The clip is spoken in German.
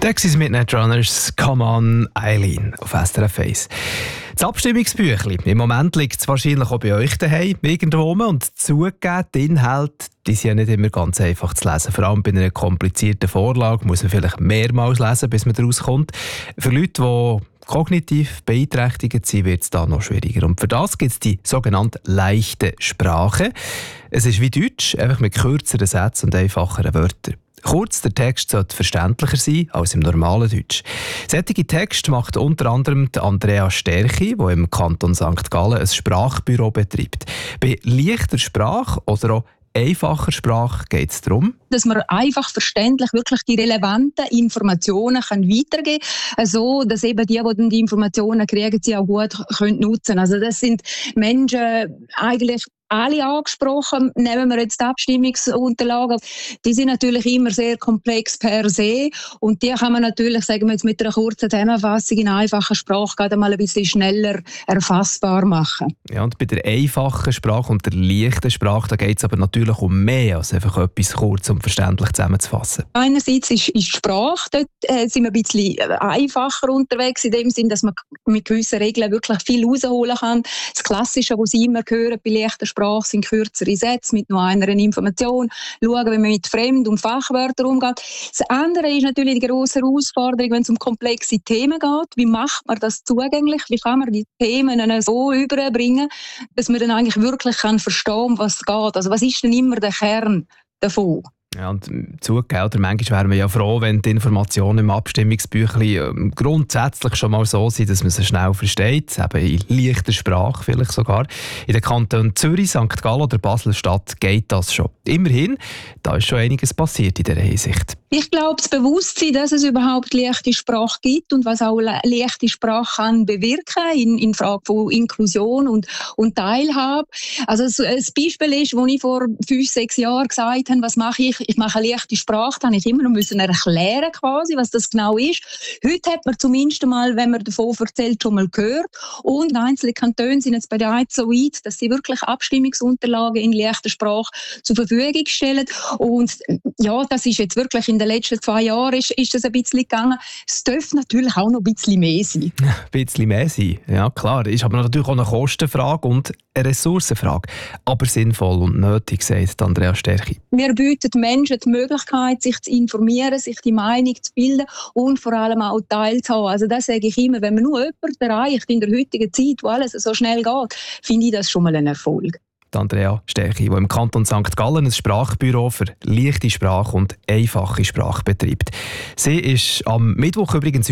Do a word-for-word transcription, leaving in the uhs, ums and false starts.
Taxis Midnight Runners, Come On, Eileen auf S R F eins. Das Abstimmungsbüchlein. Im Moment liegt es wahrscheinlich auch bei euch daheim irgendwo rum. Und zugegeben, die Inhalte die sind ja nicht immer ganz einfach zu lesen. Vor allem bei einer komplizierten Vorlage muss man vielleicht mehrmals lesen, bis man daraus kommt. Für Leute, die kognitiv beeinträchtigt sind, wird es da noch schwieriger. Und für das gibt es die sogenannte leichte Sprache. Es ist wie Deutsch, einfach mit kürzeren Sätzen und einfacheren Wörtern. Kurz, der Text sollte verständlicher sein als im normalen Deutsch. Solche Text macht unter anderem Andrea Sterchi, die im Kanton Sankt Gallen ein Sprachbüro betreibt. Bei leichter Sprache oder auch einfacher Sprache geht es darum, dass man einfach verständlich wirklich die relevanten Informationen kann weitergeben kann, so dass eben die, die die Informationen kriegen, sie auch gut können nutzen können. Also das sind Menschen eigentlich alle angesprochen. Nehmen wir jetzt die Abstimmungsunterlagen. Die sind natürlich immer sehr komplex per se und die kann man natürlich, sagen wir jetzt mit einer kurzen Zusammenfassung in einfacher Sprache gerade mal ein bisschen schneller erfassbar machen. Ja, und bei der einfachen Sprache und der leichten Sprache, da geht es aber natürlich um mehr als einfach etwas kurz und verständlich zusammenzufassen. Einerseits ist, ist die Sprache, dort äh, sind wir ein bisschen einfacher unterwegs, in dem Sinn, dass man mit gewissen Regeln wirklich viel rausholen kann. Das Klassische, was Sie immer hören bei leichter Sprache, sind kürzere Sätze mit nur einer Information. Schauen, wie man mit Fremd- und Fachwörtern umgeht. Das andere ist natürlich die grosse Herausforderung, wenn es um komplexe Themen geht. Wie macht man das zugänglich? Wie kann man die Themen so überbringen, dass man dann eigentlich wirklich kann verstehen, um was es geht? Also was ist denn immer der Kern davon? Ja, und zugegeben, oder manchmal wären wir ja froh, wenn die Informationen im Abstimmungsbüchlein grundsätzlich schon mal so sind, dass man sie schnell versteht, eben in leichter Sprache vielleicht sogar. In den Kantonen Zürich, Sankt Gallen oder Basel-Stadt geht das schon. Immerhin, da ist schon einiges passiert in dieser Hinsicht. Ich glaube, das Bewusstsein, dass es überhaupt leichte Sprache gibt und was auch leichte Sprache kann bewirken in, in Frage von Inklusion und, und Teilhabe. Also ein Beispiel ist, als ich vor fünf, sechs Jahren gesagt habe, was mache ich? Ich mache eine leichte Sprache, dann musste ich immer noch müssen erklären, quasi, was das genau ist. Heute hat man zumindest mal, wenn man davon erzählt, schon mal gehört. Und einzelne Kantone sind jetzt bereits so weit, dass sie wirklich Abstimmungsunterlagen in leichter Sprache zur Verfügung stellen. Und ja, das ist jetzt wirklich in den letzten zwei Jahren ist, ist das ein bisschen gegangen. Es dürfte natürlich auch noch ein bisschen mehr sein. Ein bisschen mehr sein, ja klar. Ist aber natürlich auch eine Kostenfrage und eine Ressourcenfrage. Aber sinnvoll und nötig, sagt Andrea Sterchi. Wir bieten Menschen die Möglichkeit, sich zu informieren, sich die Meinung zu bilden und vor allem auch teilzuhaben. Also das sage ich immer, wenn man nur jemanden erreicht in der heutigen Zeit, wo alles so schnell geht, finde ich das schon mal ein Erfolg. Andrea Sterchi, die im Kanton Sankt Gallen ein Sprachbüro für leichte Sprache und einfache Sprache betreibt. Sie ist am Mittwoch übrigens